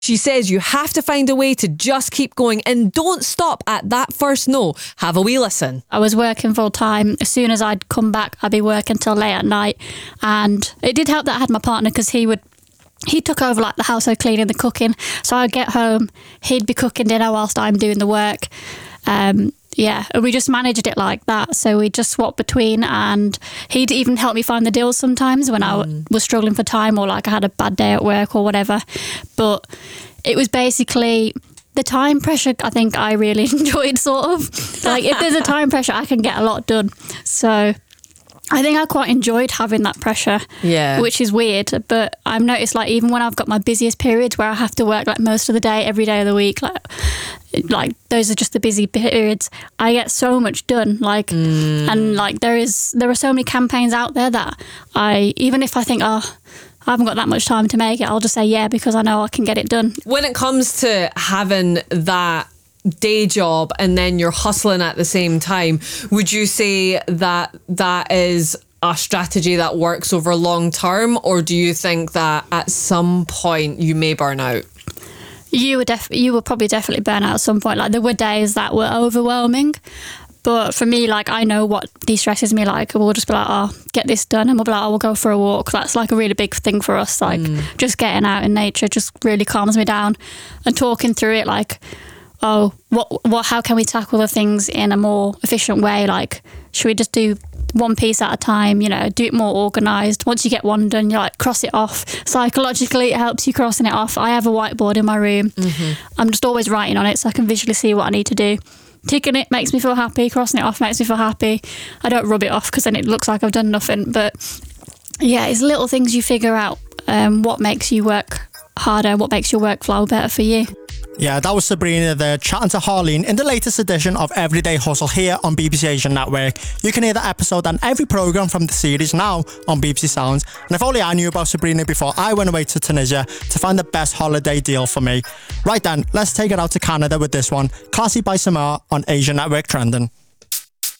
She says you have to find a way to just keep going and don't stop at that first no. Have a wee listen. I was working full time. As soon as I'd come back, I'd be working till late at night. And it did help that I had my partner, because he took over like the household cleaning, the cooking. So I'd get home, he'd be cooking dinner whilst I'm doing the work. Yeah, we just managed it like that. So we just swapped between, and he'd even help me find the deals sometimes when I was struggling for time, or like I had a bad day at work or whatever. But it was basically the time pressure. I think I really enjoyed, sort of. Like if there's a time pressure, I can get a lot done. So I think I quite enjoyed having that pressure, which is weird. But I've noticed, like, even when I've got my busiest periods where I have to work like most of the day, every day of the week, like those are just the busy periods, I get so much done. Like, and like there are so many campaigns out there that even if I think, I haven't got that much time to make it, I'll just say yeah, because I know I can get it done. When it comes to having that day job and then you're hustling at the same time, would you say that is a strategy that works over long term, or do you think that at some point you may burn out? You were probably definitely burn out at some point. Like there were days that were overwhelming, but for me, like I know what de-stresses me. Like we'll just be like, get this done, and we'll be like, we'll go for a walk. That's like a really big thing for us. Like just getting out in nature just really calms me down, and talking through it, like, how can we tackle the things in a more efficient way? Like, should we just do one piece at a time, do it more organised. Once you get one done, you like cross it off. Psychologically, it helps you crossing it off. I have a whiteboard in my room. I'm just always writing on it so I can visually see what I need to do. Ticking it makes me feel happy. Crossing it off makes me feel happy. I don't rub it off because then it looks like I've done nothing. But yeah, it's little things you figure out what makes you work harder, what makes your workflow better for you. Yeah, that was Sabrina there chatting to Harleen in the latest edition of Everyday Hustle here on BBC Asian Network. You can hear the episode and every programme from the series now on BBC Sounds. And if only I knew about Sabrina before I went away to Tunisia to find the best holiday deal for me. Right then, let's take it out to Canada with this one. Classy by Samar on Asian Network Trending.